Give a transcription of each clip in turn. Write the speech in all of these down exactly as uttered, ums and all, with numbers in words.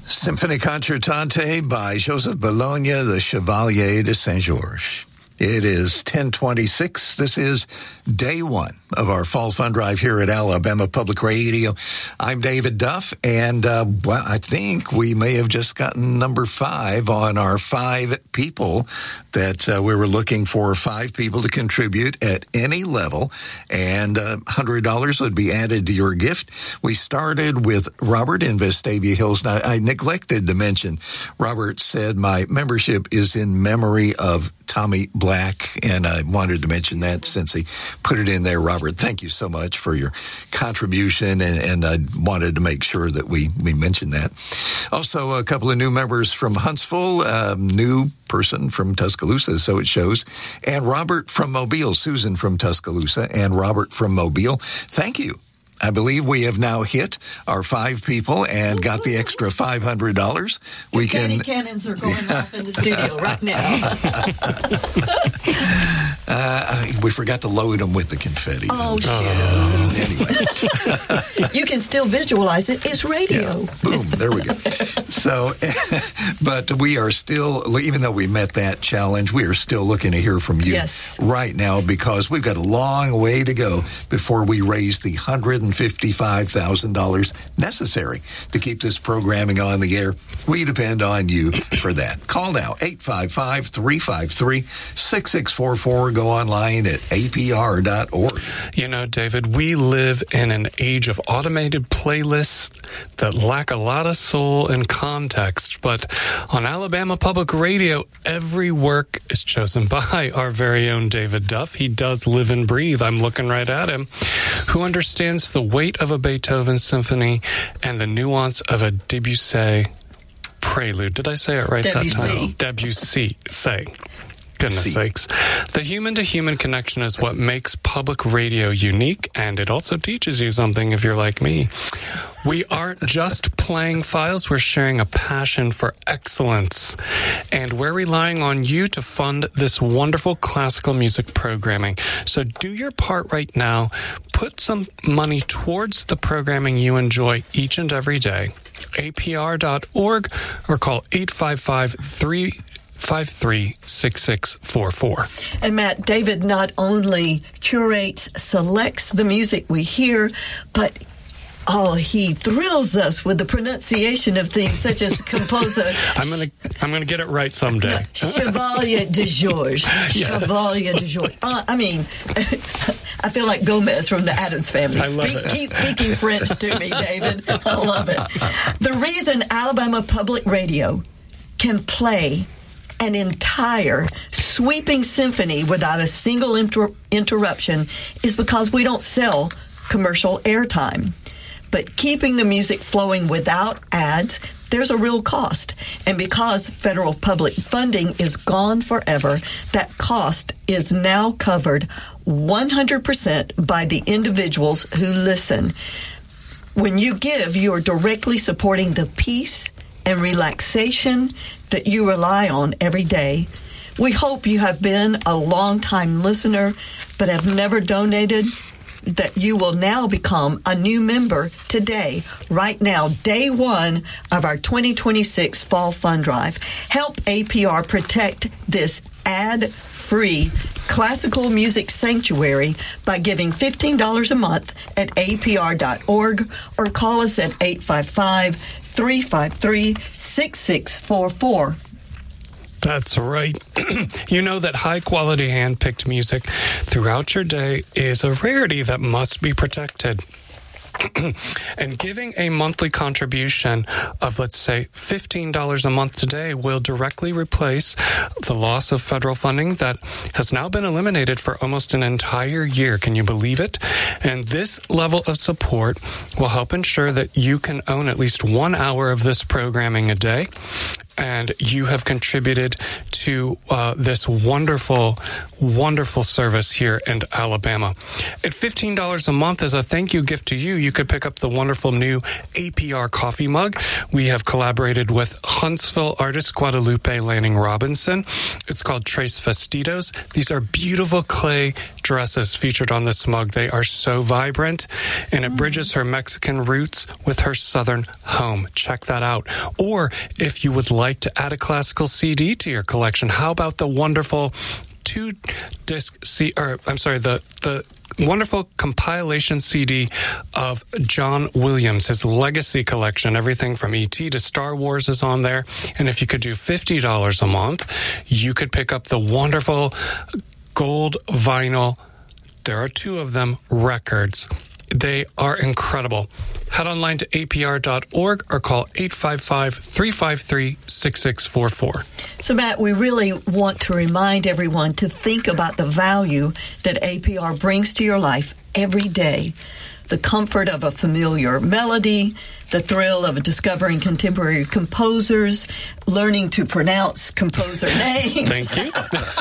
Symphonie Concertante by Joseph Bologna, the Chevalier de Saint-Georges. It is ten twenty-six. This is day one of our Fall Fund Drive here at Alabama Public Radio. I'm David Duff, and uh, well, I think we may have just gotten number five on our five people that uh, we were looking for five people to contribute at any level, and uh, one hundred dollars would be added to your gift. We started with Robert in Vestavia Hills. Now, I neglected to mention, Robert said, my membership is in memory of Tommy Black, and I wanted to mention that since he put it in there. Robert, thank you so much for your contribution, and, and I wanted to make sure that we, we mentioned that. Also, a couple of new members from Huntsville, a new person from Tuscaloosa, so it shows, and Robert from Mobile, Susan from Tuscaloosa, and Robert from Mobile. Thank you. I believe we have now hit our five people and got the extra five hundred dollars. We Confetti can cannons are going off in the studio right now. uh, we forgot to load them with the confetti. Oh, shit. Uh, anyway. You can still visualize it. It's radio. Yeah. Boom. There we go. So, but we are still, even though we met that challenge, we are still looking to hear from you yes. right now, because we've got a long way to go before we raise the one hundred fifty-five thousand dollars necessary to keep this programming on the air. We depend on you for that. Call now, eight five five, three five three, six six four four. Go online at A P R dot org. You know, David, we live in an age of automated playlists that lack a lot of soul and context, but on Alabama Public Radio, every work is chosen by our very own David Duff. He does live and breathe, I'm looking right at him, who understands the weight of a Beethoven symphony and the nuance of a Debussy prelude. Did I say it right Debussy. that time? Debussy. Say. Goodness See. sakes. The human-to-human connection is what makes public radio unique, and it also teaches you something if you're like me. We aren't just playing files, we're sharing a passion for excellence. And we're relying on you to fund this wonderful classical music programming. So do your part right now. Put some money towards the programming you enjoy each and every day. A P R dot org or call eight five five, three five three, six six four four. And Matt, David not only curates, selects the music we hear, but oh, he thrills us with the pronunciation of things such as composer. I'm gonna, I'm gonna get it right someday. Chevalier de Georges. Yes. Chevalier de Georges. Uh, I mean, I feel like Gomez from the Addams Family. I love Speak, it. Keep speaking French to me, David. I love it. The reason Alabama Public Radio can play an entire sweeping symphony without a single inter- interruption is because we don't sell commercial airtime. But keeping the music flowing without ads, there's a real cost. And because federal public funding is gone forever, that cost is now covered one hundred percent by the individuals who listen. When you give, you are directly supporting the peace and relaxation that you rely on every day. We hope you have been a long-time listener but have never donated, that you will now become a new member today, right now, day one of our twenty twenty-six Fall Fund Drive. Help A P R protect this ad-free classical music sanctuary by giving fifteen dollars a month at A P R dot org or call us at eight five five, three five three, six six four four. That's right. You know that high-quality hand-picked music throughout your day is a rarity that must be protected. And giving a monthly contribution of, let's say, fifteen dollars a month today will directly replace the loss of federal funding that has now been eliminated for almost an entire year. Can you believe it? And this level of support will help ensure that you can own at least one hour of this programming a day. And you have contributed to uh, this wonderful, wonderful service here in Alabama. At fifteen dollars a month as a thank you gift to you, you could pick up the wonderful new A P R coffee mug. We have collaborated with Huntsville artist Guadalupe Lanning Robinson. It's called Trace Festitos. These are beautiful clay dresses featured on this mug. They are so vibrant, and it bridges her Mexican roots with her Southern home. Check that out. Or if you would like to add a classical C D to your collection, how about the wonderful two-disc C, or I'm sorry, the the wonderful compilation C D of John Williams, his legacy collection. Everything from E T to Star Wars is on there. And if you could do fifty dollars a month, you could pick up the wonderful gold vinyl, there are two of them, records. They are incredible. Head online to A P R dot org or call eight five five, three five three, six six four four. So, Matt, we really want to remind everyone to think about the value that A P R brings to your life every day. The comfort of a familiar melody, the thrill of discovering contemporary composers, learning to pronounce composer names. Thank you.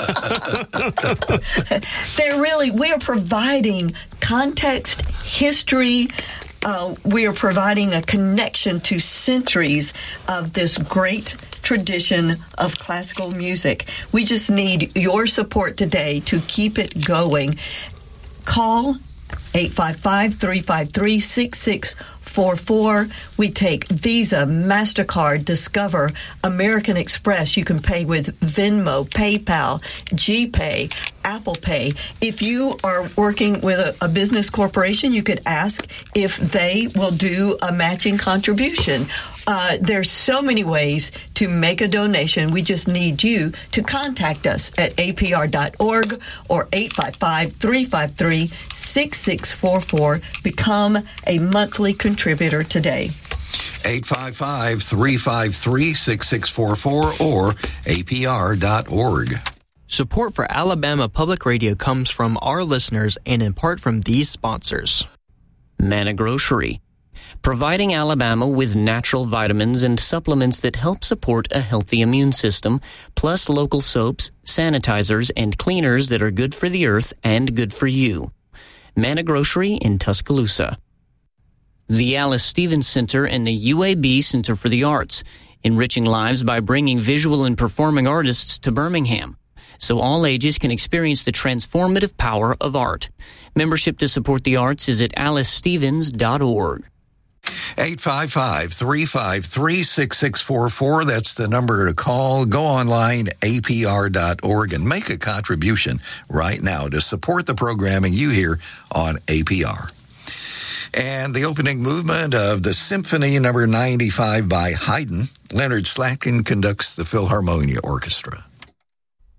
They're really, we are providing context, history. Uh, we are providing a connection to centuries of this great tradition of classical music. We just need your support today to keep it going. Call eight five five, three five three, six six four four. We take Visa, MasterCard, Discover, American Express. You can pay with Venmo, PayPal, GPay, Apple Pay. If you are working with a, a business corporation, you could ask if they will do a matching contribution. Uh, there's so many ways to make a donation. We just need you to contact us at A P R dot org or eight five five, three five three, six six four four. Become a monthly contributor today. eight five five, three five three, six six four four or A P R dot org. Support for Alabama Public Radio comes from our listeners and in part from these sponsors. Manna Grocery, providing Alabama with natural vitamins and supplements that help support a healthy immune system, plus local soaps, sanitizers, and cleaners that are good for the earth and good for you. Manna Grocery in Tuscaloosa. The Alice Stevens Center and the U A B Center for the Arts, enriching lives by bringing visual and performing artists to Birmingham, so all ages can experience the transformative power of art. Membership to support the arts is at alice stevens dot org. eight five five, three five three, six six four four. That's the number to call. Go online, A P R dot org, and make a contribution right now to support the programming you hear on A P R. And the opening movement of the Symphony Number ninety-five by Haydn, Leonard Slatkin conducts the Philharmonia Orchestra.